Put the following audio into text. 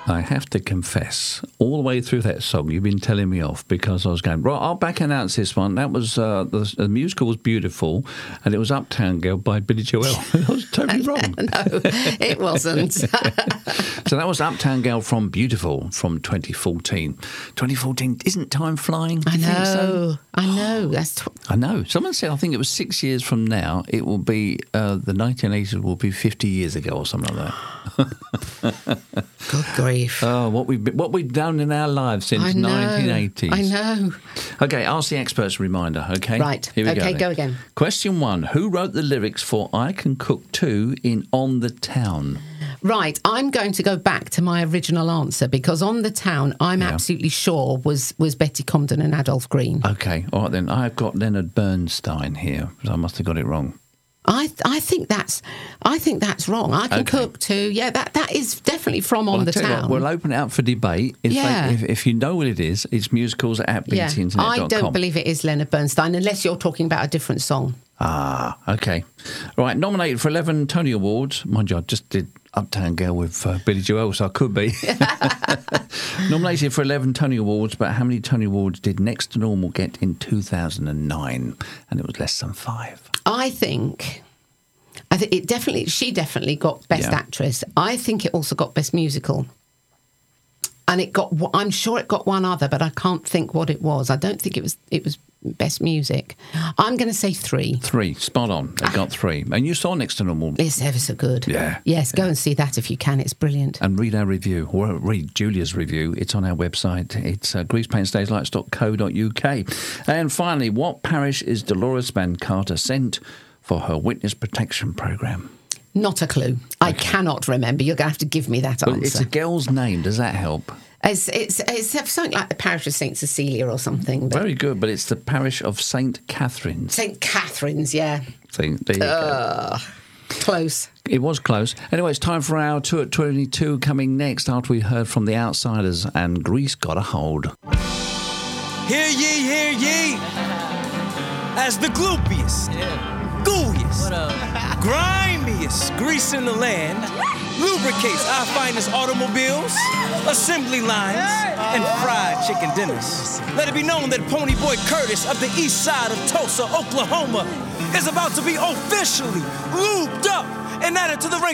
I have to confess, all the way through that song, you've been telling me off because I was going, right, I'll back announce this one. That was, the musical was beautiful, and it was Uptown Girl by Billy Joel. I was totally wrong. No, it wasn't. So that was Uptown Girl from Beautiful from 2014. 2014, isn't time flying? I Do you think so? I know. I know. Someone said, I think it was 6 years from now, it will be, the 1980s will be 50 years ago or something like that. Good grief. Oh, what we've done in our lives since I know, 1980s. I know. Okay, ask the experts a reminder, okay? Right. Here we Okay, go. go again. Question 1. Who wrote the lyrics for I Can Cook Too in On the Town? Right, I'm going to go back to my original answer because On the Town, I'm absolutely sure was Betty Comden and Adolph Green. Okay, all right then. I've got Leonard Bernstein here. So I must have got it wrong. I think that's wrong. I Can Cook Too. Yeah, that is definitely from On the I'll tell you Town. what, we'll open it up for debate. If you know what it is, it's musicals at bbcinternet.com. I don't believe it is Leonard Bernstein unless you're talking about a different song. Ah, okay. Right, nominated for 11 Tony Awards. Mind you, I just did Uptown Girl with Billy Joel, so I could be. Nominated for 11 Tony Awards, but how many Tony Awards did Next to Normal get in 2009? And it was less than 5. I think she definitely got Best Actress. I think it also got Best Musical. And I'm sure it got one other, but I can't think what it was. I don't think it was Best Music. I'm going to say 3. 3, spot on. They got 3. And you saw Next to Normal. It's ever so good. Yeah. Yes, go and see that if you can. It's brilliant. And read our review, or read Julia's review. It's on our website. It's greasepaintstagelights.co.uk. And finally, what parish is Dolores Van Carter sent for her witness protection programme? Not a clue. I cannot remember. You're going to have to give me that answer. It's a girl's name. Does that help? It's something like the parish of St Cecilia or something. Very good, but it's the parish of St Catherine's. St Catherine's, yeah. See, there you go. Close. It was close. Anyway, it's time for our 2 at 22 coming next after we heard from The Outsiders and Grease Got a Hold. Hear ye, as the gloopiest, gooeyest, grimiest grease in the land lubricates our finest automobiles, assembly lines, and fried chicken dinners. Let it be known that Pony Boy Curtis of the east side of Tulsa, Oklahoma, is about to be officially lubed up and added to the ranks